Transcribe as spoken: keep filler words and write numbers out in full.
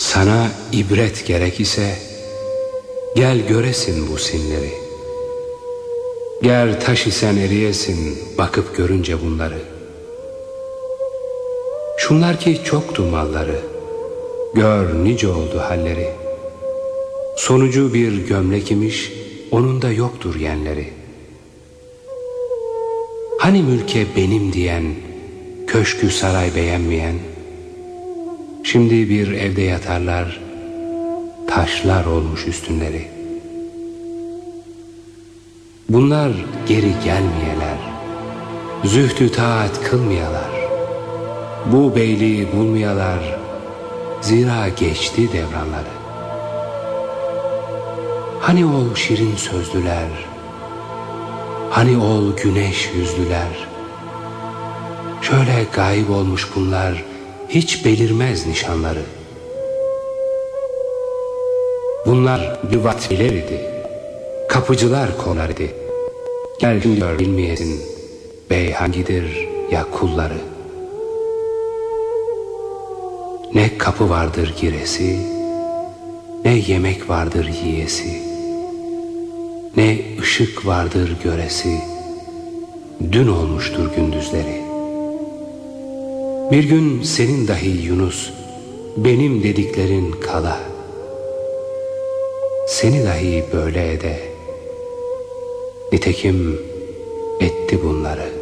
Sana ibret gerek ise gel göresin bu sinleri. Gel taş isen eriyesin bakıp görünce bunları. Şunlar ki çoktu malları, gör nice oldu halleri. Sonucu bir gömlek imiş, onun da yoktur yenleri. Hani mülke benim diyen, köşkü saray beğenmeyen, şimdi bir evde yatarlar, taşlar olmuş üstünleri. Bunlar geri gelmeyeler, zühdü taat kılmayalar, bu beyliği bulmayalar, zira geçti devranları. Hani ol şirin sözlüler, hani ol güneş yüzlüler, şöyle gayb olmuş bunlar, hiç belirmez nişanları. Bunlar lüvatfiler idi, kapıcılar konar idi. Gel gör bilmeyesin, bey hangidir ya kulları. Ne kapı vardır giresi, ne yemek vardır yiyesi, ne ışık vardır göresi, dün olmuştur gündüzleri. Bir gün senin dahi Yunus, benim dediklerin kala, seni dahi böyle ede, nitekim etti bunları.